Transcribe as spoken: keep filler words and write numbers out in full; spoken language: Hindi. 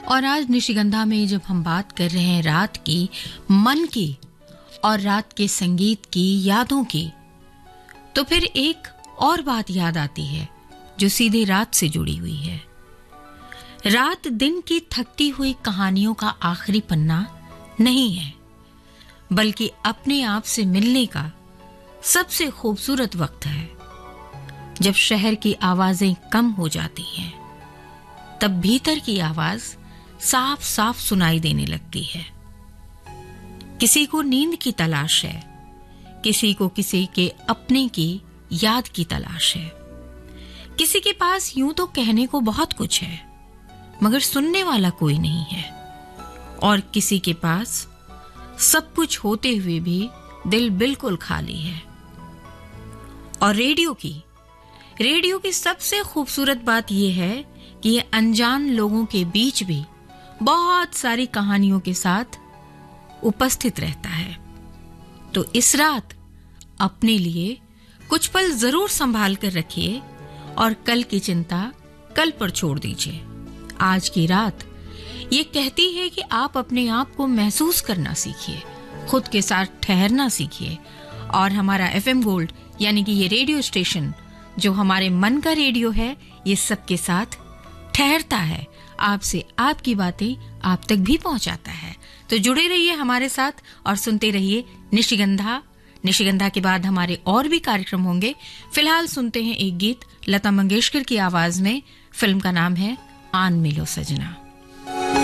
और आज निशिगंधा में जब हम बात कर रहे हैं रात की, मन की और रात के संगीत की, यादों की, तो फिर एक और बात याद आती है जो सीधे रात से जुड़ी हुई है। रात दिन की थकती हुई कहानियों का आखिरी पन्ना नहीं है, बल्कि अपने आप से मिलने का सबसे खूबसूरत वक्त है। जब शहर की आवाजें कम हो जाती हैं, तब भीतर की आवाज साफ साफ सुनाई देने लगती है। किसी को नींद की तलाश है, किसी को किसी के अपने की याद की तलाश है, किसी के पास यूं तो कहने को बहुत कुछ है मगर सुनने वाला कोई नहीं है, और किसी के पास सब कुछ होते हुए भी दिल बिल्कुल खाली है। और रेडियो की रेडियो की सबसे खूबसूरत बात यह है कि यह अनजान लोगों के बीच भी बहुत सारी कहानियों के साथ उपस्थित रहता है। तो इस रात अपने लिए कुछ पल जरूर संभाल कर रखिए और कल की चिंता कल पर छोड़ दीजिए। आज की रात ये कहती है कि आप अपने आप को महसूस करना सीखिए, खुद के साथ ठहरना सीखिए, और हमारा एफएम गोल्ड यानी कि ये रेडियो स्टेशन जो हमारे मन का रेडियो है, ये सबके साथ ठहरता है, आपसे आपकी बातें आप तक भी पहुंचाता है। तो जुड़े रहिए हमारे साथ और सुनते रहिए निशिगंधा। निशिगंधा के बाद हमारे और भी कार्यक्रम होंगे। फिलहाल सुनते हैं एक गीत लता मंगेशकर की आवाज में। फिल्म का नाम है आन मिलो सजना।